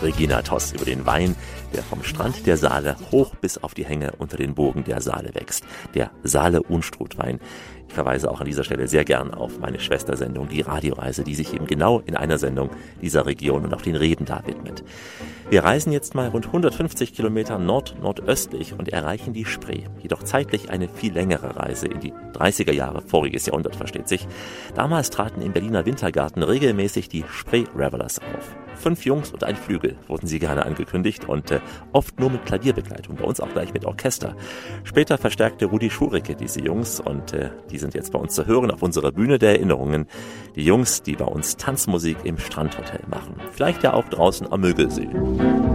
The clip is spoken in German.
Regina Toss über den Wein, der vom Strand der Saale hoch bis auf die Hänge unter den Burgen der Saale wächst. Der Saale-Unstrut-Wein. Ich verweise auch an dieser Stelle sehr gern auf meine Schwestersendung, die Radioreise, die sich eben genau in einer Sendung dieser Region und auch den Reben da widmet. Wir reisen jetzt mal rund 150 Kilometer nordöstlich und erreichen die Spree. Jedoch zeitlich eine viel längere Reise in die 30er Jahre, voriges Jahrhundert versteht sich. Damals traten im Berliner Wintergarten regelmäßig die Spree Revelers auf. 5 Jungs und ein Flügel wurden sie gerne angekündigt und oft nur mit Klavierbegleitung, bei uns auch gleich mit Orchester. Später verstärkte Rudi Schuricke diese Jungs und die sind jetzt bei uns zu hören auf unserer Bühne der Erinnerungen. Die Jungs, die bei uns Tanzmusik im Strandhotel machen. Vielleicht ja auch draußen am Mögelsee.